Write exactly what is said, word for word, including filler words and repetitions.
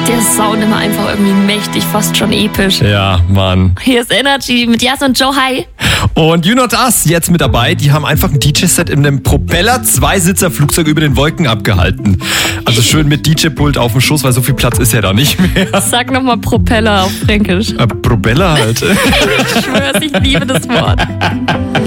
der Sound immer einfach irgendwie mächtig, fast schon episch. Ja, Mann. Hier ist Energy mit Jas und Joe. Hi. Und You Not Us jetzt mit dabei. Die haben einfach ein D J-Set in einem Propeller-Zweisitzer-Flugzeug über den Wolken abgehalten. Also schön mit D J-Pult auf dem Schoß, weil so viel Platz ist ja da nicht mehr. Sag nochmal Propeller auf Fränkisch. Äh, Propeller halt. Ich schwör's, ich liebe das Wort.